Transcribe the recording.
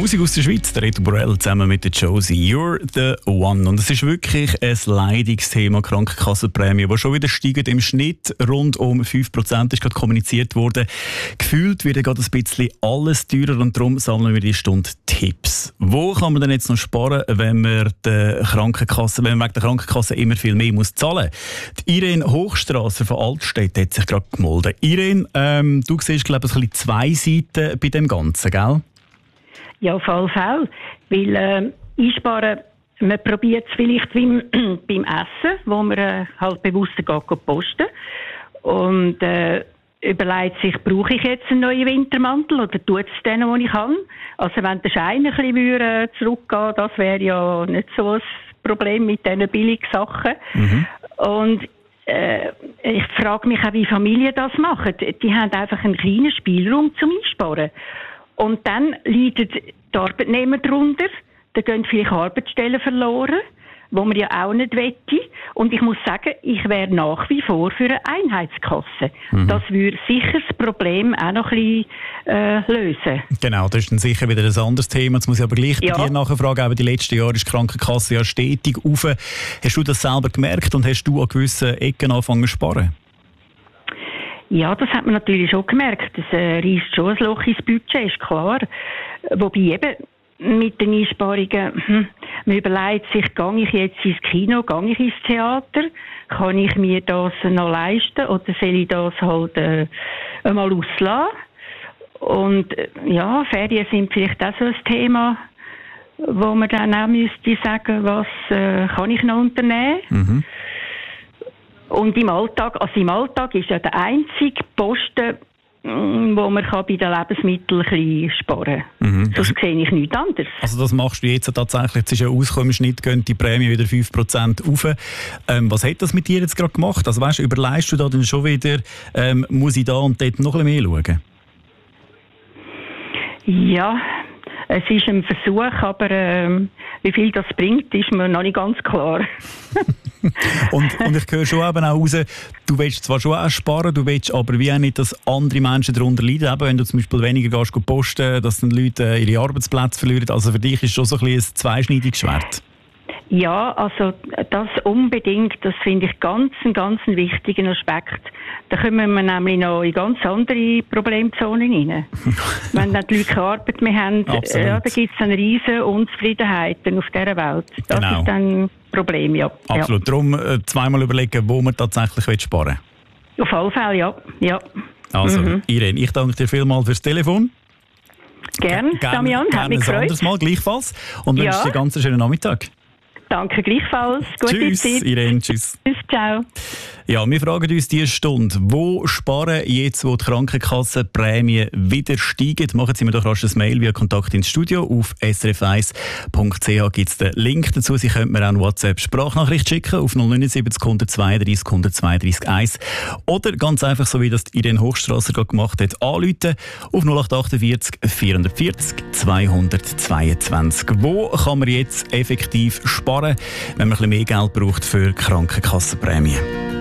Musik aus der Schweiz, der Reto Borel zusammen mit der Josie. You're the one. Und es ist wirklich ein leidiges Thema, Krankenkassenprämie, die schon wieder steigen. Im Schnitt rund um 5% ist gerade kommuniziert worden. Gefühlt wird gerade ein bisschen alles teurer und darum sammeln wir die Stunde Tipps. Wo kann man denn jetzt noch sparen, wenn man wegen der Krankenkasse immer viel mehr muss zahlen muss? Die Irene Hochstrasser von Altstädt hat sich gerade gemeldet. Irene, du siehst, glaube ich, ein bisschen zwei Seiten bei dem Ganzen, gell? Ja, auf alle Fälle. Weil einsparen, man probiert es vielleicht beim Essen, wo man halt bewusster geht posten. Und überlegt sich, brauche ich jetzt einen neuen Wintermantel oder tut es den, den ich kann? Also wenn der Schein ein bisschen zurückgehen, das wäre ja nicht so ein Problem mit diesen billigen Sachen. Mhm. Und ich frage mich auch, wie Familien das machen. Die haben einfach einen kleinen Spielraum zum Einsparen. Und dann leiden die Arbeitnehmer darunter, da gehen vielleicht Arbeitsstellen verloren, wo man ja auch nicht wette. Und ich muss sagen, ich wäre nach wie vor für eine Einheitskasse. Mhm. Das würde sicher das Problem auch noch ein bisschen lösen. Genau, das ist dann sicher wieder ein anderes Thema. Jetzt muss ich aber gleich bei dir nachfragen. Auch die letzten Jahre ist die Krankenkasse ja stetig rauf. Hast du das selber gemerkt und hast du an gewissen Ecken angefangen zu sparen? Ja, das hat man natürlich schon gemerkt. Das reißt schon ein Loch ins Budget, ist klar. Wobei eben mit den Einsparungen, man überlegt sich, gehe ich jetzt ins Kino, gehe ich ins Theater, kann ich mir das noch leisten oder soll ich das halt einmal auslassen? Und ja, Ferien sind vielleicht auch so ein Thema, wo man dann auch müsste sagen, was kann ich noch unternehmen? Mhm. Und im Alltag ist ja der einzige Posten, wo man bei den Lebensmitteln ein bisschen sparen kann. Mhm. Sonst sehe ich nichts anderes. Also das machst du jetzt tatsächlich. Jetzt ist ja ausgekommen, im Schnitt gehen die Prämie wieder 5% rauf. Was hat das mit dir jetzt gerade gemacht? Also weißt, überlegst du da dann schon wieder, muss ich da und dort noch ein bisschen mehr schauen? Ja, es ist ein Versuch, aber wie viel das bringt, ist mir noch nicht ganz klar. und ich höre schon eben auch raus, du willst zwar schon auch sparen, du willst aber wie auch nicht, dass andere Menschen darunter leiden. Eben, wenn du zum Beispiel weniger gehst posten, dass dann Leute ihre Arbeitsplätze verlieren. Also für dich ist schon so ein bisschen ein zweischneidiges Schwert. Ja, also das unbedingt, das finde ich ganz einen wichtigen Aspekt. Da kommen wir nämlich noch in ganz andere Problemzonen rein. Wenn dann die Leute keine Arbeit mehr haben, da gibt es dann riesen Unzufriedenheiten auf dieser Welt. Das ist dann ein Problem, ja. Absolut. Darum zweimal überlegen, wo man tatsächlich sparen will. Auf alle Fälle, ja. Also, Irene, ich danke dir vielmals fürs Telefon. Gerne, Damian, hat mich gefreut. Ein anderes Mal, gleichfalls. Und wünsche dir einen ganz schönen Nachmittag. Danke gleichfalls. Gute Zeit. Tschüss, Irene. Tschüss. Tschüss, ciao. Ja, wir fragen uns diese Stunde, wo sparen jetzt, wo die Krankenkassenprämien wieder steigen? Machen Sie mir doch rasch ein Mail via Kontakt ins Studio. Auf srf1.ch gibt es den Link dazu. Sie können mir auch eine WhatsApp-Sprachnachricht schicken auf 079 132 132 1. Oder ganz einfach, so wie das Irene Hochstrasser gerade gemacht hat, anrufen auf 0848 440 222. Wo kann man jetzt effektiv sparen, wenn man ein bisschen mehr Geld braucht für Krankenkassenprämien?